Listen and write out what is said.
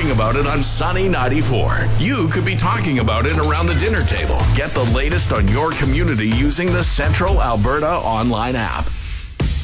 talking about it on Sunny 94. You could be talking about it around the dinner table. Get the latest on your community using the Central Alberta online app.